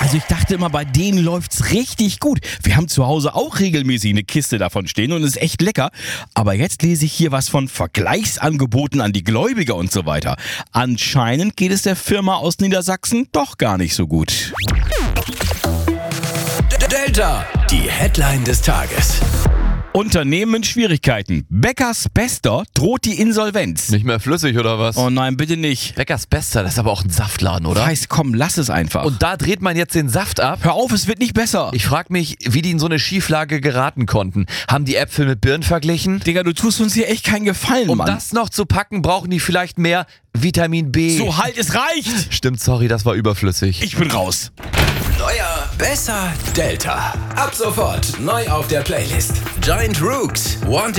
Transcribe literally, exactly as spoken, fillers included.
Also ich dachte immer, bei denen läuft's richtig gut. Wir haben zu Hause auch regelmäßig eine Kiste davon stehen und es ist echt lecker. Aber jetzt lese ich hier was von Vergleichsangeboten an die Gläubiger und so weiter. Anscheinend geht es der Firma aus Niedersachsen doch gar nicht so gut. Delta, die Headline des Tages. Unternehmen in Schwierigkeiten. Bäckers Bester droht die Insolvenz. Nicht mehr flüssig oder was? Oh nein, bitte nicht. Bäckers Bester, das ist aber auch ein Saftladen, oder? Heißt, komm, lass es einfach. Und da dreht man jetzt den Saft ab? Hör auf, es wird nicht besser. Ich frag mich, wie die in so eine Schieflage geraten konnten. Haben die Äpfel mit Birnen verglichen? Digga, du tust uns hier echt keinen Gefallen, Um Mann. das noch zu packen, brauchen die vielleicht mehr Vitamin B. So halt, es reicht. Stimmt, sorry, das war überflüssig. Ich bin raus. Neuer, besser, Delta. Ab sofort neu auf der Playlist. Giant Rooks, Want